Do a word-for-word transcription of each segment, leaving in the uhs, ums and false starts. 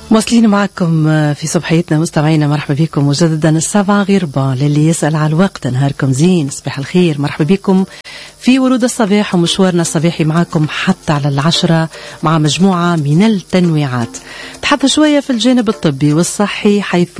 مواصلين معكم في صبحيتنا مستمعينا، مرحبا بكم مجددا. السبعة غربة للي يسأل على الوقت، نهاركم زين، صباح الخير، مرحبا بكم في ورود الصباح ومشوارنا الصباحي معكم حتى على العشرة مع مجموعة من التنويعات. تحدث شوية في الجانب الطبي والصحي، حيث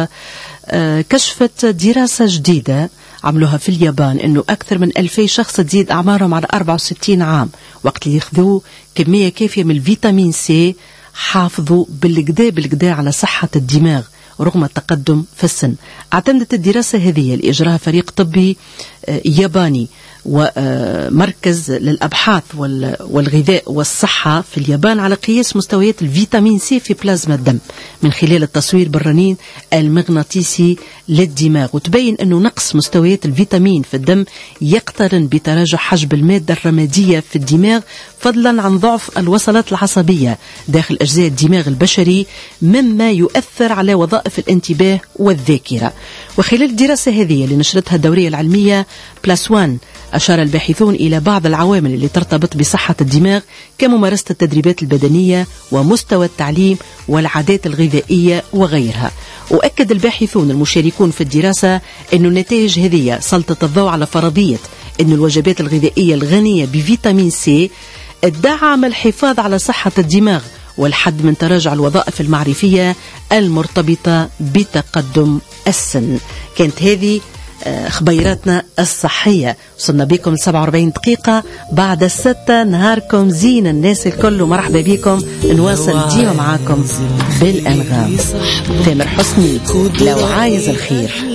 كشفت دراسة جديدة عملوها في اليابان انه اكثر من ألفي شخص تزيد اعمارهم على أربعة وستين عام وقت اللي ياخذوا كمية كافية من الفيتامين سي، حافظوا بالقدا بالقدا على صحة الدماغ رغم التقدم في السن. اعتمدت الدراسة هذه اللي اجراها فريق طبي ياباني ومركز للأبحاث والغذاء والصحة في اليابان على قياس مستويات الفيتامين سي في بلازما الدم من خلال التصوير بالرنين المغناطيسي للدماغ، وتبين أنه نقص مستويات الفيتامين في الدم يقترن بتراجع حجب المادة الرمادية في الدماغ، فضلا عن ضعف الوصلات العصبية داخل أجزاء الدماغ البشري، مما يؤثر على وظائف الانتباه والذاكرة. وخلال الدراسة هذه اللي نشرتها الدورية العلمية بلاس وان، أشار الباحثون إلى بعض العوامل اللي ترتبط بصحة الدماغ كممارسة التدريبات البدنية ومستوى التعليم والعادات الغذائية وغيرها. وأكد الباحثون المشاركون في الدراسة أن النتائج هذه سلطت الضوء على فرضية أن الوجبات الغذائية الغنية بفيتامين سي تدعم الحفاظ على صحة الدماغ والحد من تراجع الوظائف المعرفية المرتبطة بتقدم السن. كانت هذه خبيراتنا الصحية. وصلنا بكم سبعة وأربعين دقيقة بعد الستة. نهاركم زين الناس الكل، مرحبا بكم. نواصل ديما معاكم بالأنغام. تامر حسني لو عايز الخير.